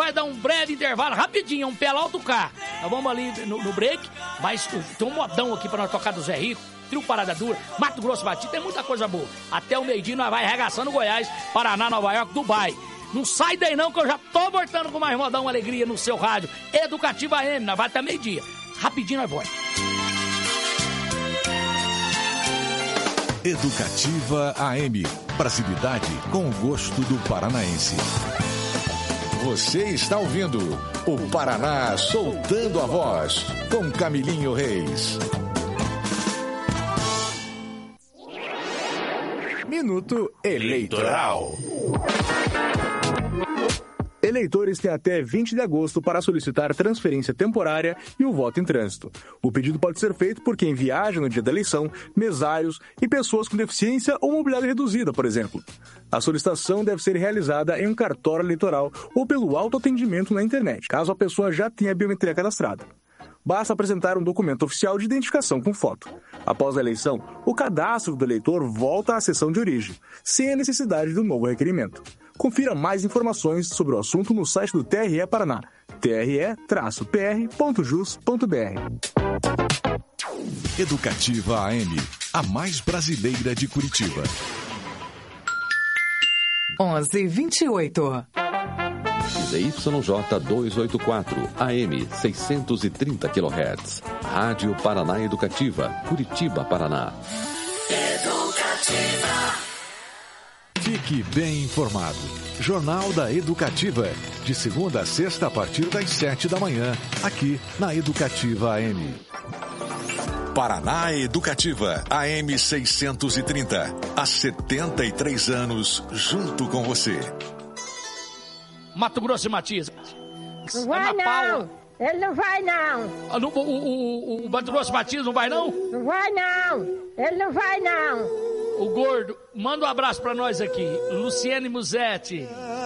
vai dar um breve intervalo, rapidinho, um pé lá do carro. Nós vamos ali no break, mas tem um modão aqui pra nós tocar do Zé Rico, Trio Parada Dura, Mato Grosso Batido, tem muita coisa boa. Até o meio-dia nós vai arregaçando Goiás, Paraná, Nova York, Dubai. Não sai daí não, que eu já tô voltando com mais modão, alegria no seu rádio. Educativa AM, nós vai até meio-dia. Rapidinho nós vamos. Educativa AM. Brasilidade com gosto do paranaense. Você está ouvindo o Paraná Soltando a Voz, com Camilinho Reis. Minuto Eleitoral. Eleitores têm até 20 de agosto para solicitar transferência temporária e o voto em trânsito. O pedido pode ser feito por quem viaja no dia da eleição, mesários e pessoas com deficiência ou mobilidade reduzida, por exemplo. A solicitação deve ser realizada em um cartório eleitoral ou pelo autoatendimento na internet, caso a pessoa já tenha a biometria cadastrada. Basta apresentar um documento oficial de identificação com foto. Após a eleição, o cadastro do eleitor volta à seção de origem, sem a necessidade de um novo requerimento. Confira mais informações sobre o assunto no site do TRE Paraná, tre-pr.jus.br. Educativa AM, a mais brasileira de Curitiba. 11h28. ZYJ 284, AM 630 kHz. Rádio Paraná Educativa, Curitiba, Paraná. Educativa. Fique bem informado. Jornal da Educativa. De segunda a sexta, a partir das 7 da manhã. Aqui na Educativa AM. Paraná Educativa, AM 630. Há 73 anos, junto com você. Mato Grosso e Matias. Não vai não. Ele não vai não. O Mato Grosso e Matias não vai não? Não vai não. Ele não vai não. O gordo, manda um abraço pra nós aqui. Luciene Musetti.